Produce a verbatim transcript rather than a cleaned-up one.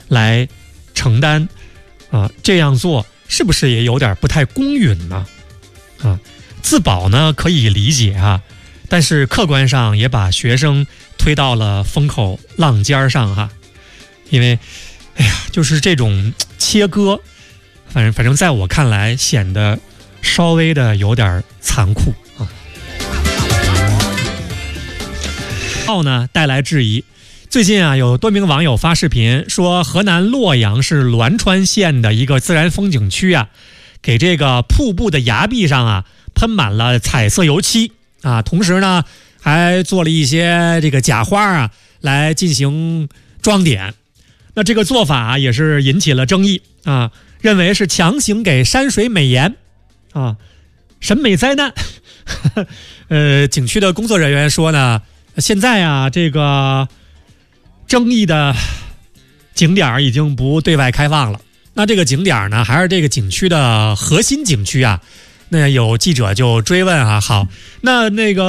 来承担啊，这样做是不是也有点不太公允呢？啊，自保呢可以理解啊，但是客观上也把学生推到了风口浪尖上哈，因为，哎呀，就是这种切割，反正反正在我看来显得稍微的有点残酷啊。后呢带来质疑。最近啊，有多名网友发视频说，河南洛阳市栾川县的一个自然风景区啊，给这个瀑布的崖壁上啊喷满了彩色油漆啊，同时呢还做了一些这个假花啊来进行装点。那这个做法啊也是引起了争议啊，认为是强行给山水美颜啊，审美灾难。呃，景区的工作人员说呢，现在啊这个争议的景点已经不对外开放了。那这个景点呢，还是这个景区的核心景区啊？那有记者就追问啊，好，那那个。